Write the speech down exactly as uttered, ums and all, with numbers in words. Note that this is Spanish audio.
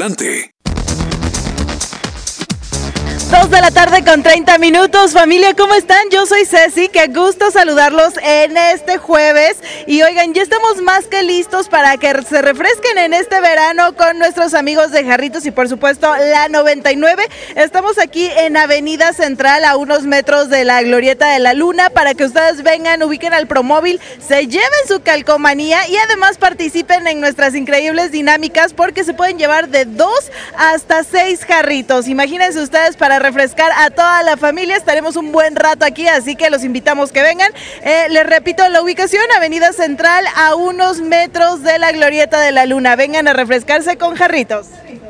adelante. Dos de la tarde con treinta minutos. Familia, ¿cómo están? Yo soy Ceci, qué gusto saludarlos en este jueves. Y oigan, ya estamos más que listos para que se refresquen en este verano con nuestros amigos de Jarritos y por supuesto la noventa y nueve. Estamos aquí en Avenida Central a unos metros de la Glorieta de la Luna para que ustedes vengan, ubiquen al Promóvil, se lleven su calcomanía y además participen en nuestras increíbles dinámicas porque se pueden llevar de dos hasta seis jarritos. Imagínense ustedes para refrescar a toda la familia. Estaremos un buen rato aquí, así que los invitamos que vengan. Eh, les repito la ubicación, Avenida Central a unos metros de la Glorieta de la Luna. Vengan a refrescarse con Jarritos.